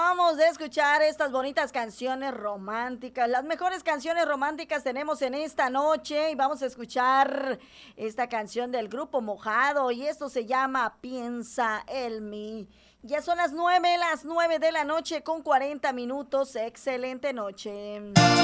acabamos de escuchar estas bonitas canciones románticas. Las mejores canciones románticas tenemos en esta noche y vamos a escuchar esta canción del grupo Mojado y esto se llama Piensa en mí. Ya son las 9 de la noche con 40 minutos. Excelente noche.